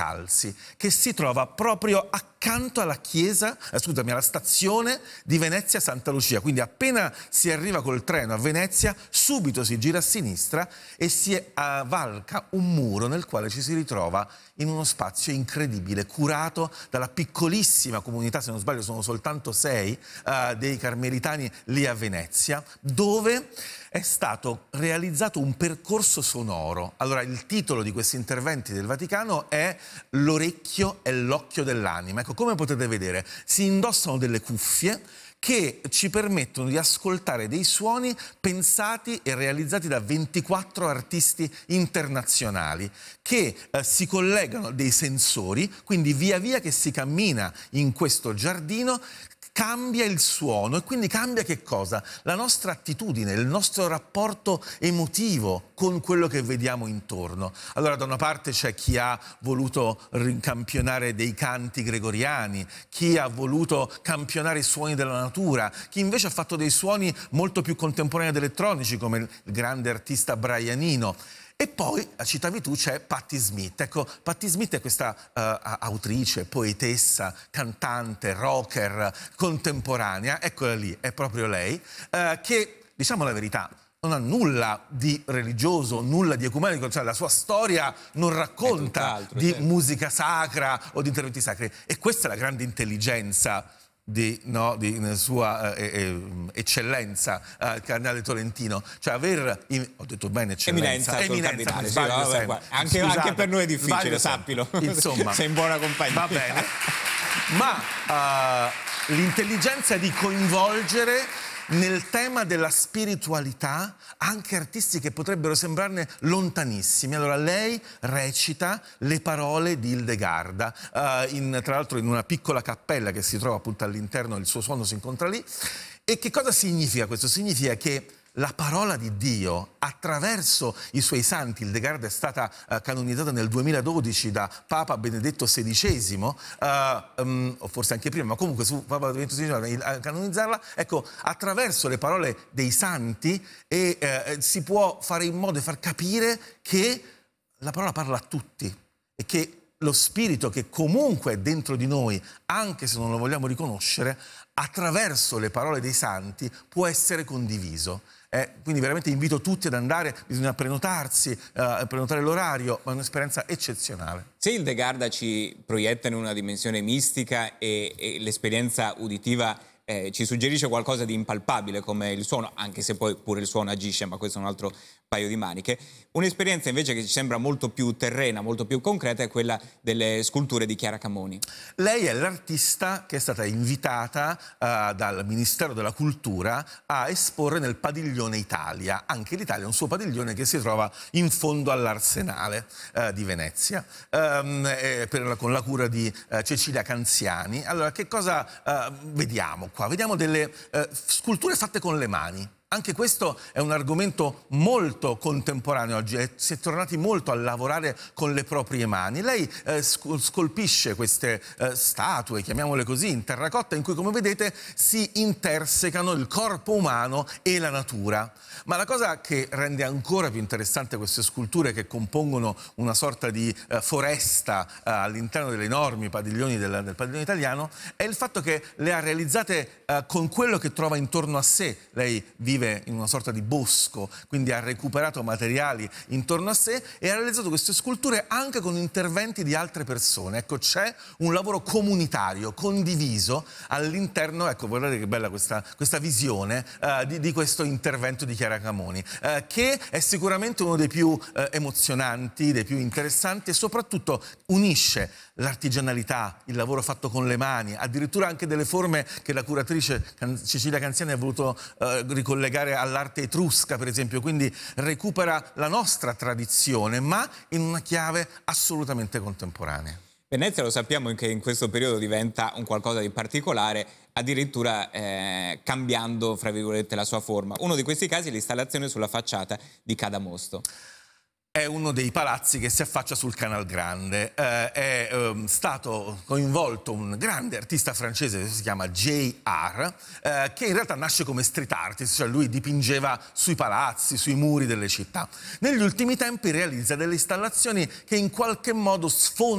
Scalzi, che si trova proprio accanto alla chiesa, scusami, alla stazione di Venezia Santa Lucia. Quindi appena si arriva col treno a Venezia, subito si gira a sinistra e si varca un muro nel quale ci si ritrova in uno spazio incredibile, curato dalla piccolissima comunità, se non sbaglio sono soltanto 6, dei carmelitani lì a Venezia, dove è stato realizzato un percorso sonoro. Allora, il titolo di questi interventi del Vaticano è L'orecchio e l'occhio dell'anima. Ecco, come potete vedere, si indossano delle cuffie che ci permettono di ascoltare dei suoni pensati e realizzati da 24 artisti internazionali che si collegano a dei sensori, quindi via via che si cammina in questo giardino cambia il suono e quindi cambia che cosa? La nostra attitudine, il nostro rapporto emotivo con quello che vediamo intorno. Allora, da una parte c'è chi ha voluto campionare dei canti gregoriani, chi ha voluto campionare i suoni della natura, chi invece ha fatto dei suoni molto più contemporanei ed elettronici, come il grande artista Brian Eno. E poi, citavi tu, c'è Patti Smith. Ecco, Patti Smith è questa autrice, poetessa, cantante, rocker, contemporanea, eccola lì, è proprio lei, che, diciamo la verità, non ha nulla di religioso, nulla di ecumenico, cioè la sua storia non racconta di musica sacra o di interventi sacri. E questa è la grande intelligenza di sua eccellenza, Cardinale Tolentino, cioè aver, ho detto bene eccellenza, eminenza, anche per noi è difficile, sappilo, insomma, sei in buona compagnia. Va bene, ma l'intelligenza di coinvolgere nel tema della spiritualità anche artisti che potrebbero sembrarne lontanissimi. Allora lei recita le parole di Hildegarda, tra l'altro in una piccola cappella che si trova appunto all'interno, il suo suono si incontra lì. E che cosa significa questo? Significa che la parola di Dio attraverso i suoi santi, Hildegarda è stata canonizzata nel 2012 da Papa Benedetto XVI, o forse anche prima, ma comunque su Papa Benedetto XVI a canonizzarla, ecco, attraverso le parole dei santi si può fare in modo di far capire che la parola parla a tutti e che lo spirito che comunque è dentro di noi, anche se non lo vogliamo riconoscere, attraverso le parole dei santi può essere condiviso. Quindi veramente invito tutti ad andare, bisogna prenotarsi, prenotare l'orario, ma è un'esperienza eccezionale. Se Hildegarda ci proietta in una dimensione mistica e l'esperienza uditiva ci suggerisce qualcosa di impalpabile come il suono, anche se poi pure il suono agisce, ma questo è un altro paio di maniche. Un'esperienza invece che ci sembra molto più terrena, molto più concreta, è quella delle sculture di Chiara Camoni. Lei è l'artista che è stata invitata dal Ministero della Cultura a esporre nel Padiglione Italia. Anche l'Italia ha un suo padiglione che si trova in fondo all'Arsenale di Venezia, con la cura di Cecilia Canziani. Allora, che cosa vediamo qua? Vediamo delle sculture fatte con le mani. Anche questo è un argomento molto contemporaneo oggi, si è tornati molto a lavorare con le proprie mani. Lei scolpisce queste statue, chiamiamole così, in terracotta, in cui, come vedete, si intersecano il corpo umano e la natura. Ma la cosa che rende ancora più interessante queste sculture, che compongono una sorta di foresta all'interno degli enormi padiglioni del padiglione italiano, è il fatto che le ha realizzate con quello che trova intorno a sé. Lei vive in una sorta di bosco, quindi ha recuperato materiali intorno a sé e ha realizzato queste sculture anche con interventi di altre persone. Ecco, c'è un lavoro comunitario, condiviso all'interno, ecco, guardate che bella questa visione di questo intervento di Chiara Camoni, che è sicuramente uno dei più emozionanti, dei più interessanti e soprattutto unisce l'artigianalità, il lavoro fatto con le mani, addirittura anche delle forme che la curatrice Cecilia Canziani ha voluto ricollegare all'arte etrusca, per esempio, quindi recupera la nostra tradizione, ma in una chiave assolutamente contemporanea. Venezia, lo sappiamo, che in questo periodo diventa un qualcosa di particolare, addirittura cambiando, fra virgolette, la sua forma. Uno di questi casi è l'installazione sulla facciata di Cadamosto. È uno dei palazzi che si affaccia sul Canal Grande. È stato coinvolto un grande artista francese che si chiama J.R., che in realtà nasce come street artist, cioè lui dipingeva sui palazzi, sui muri delle città. Negli ultimi tempi realizza delle installazioni che in qualche modo sfondano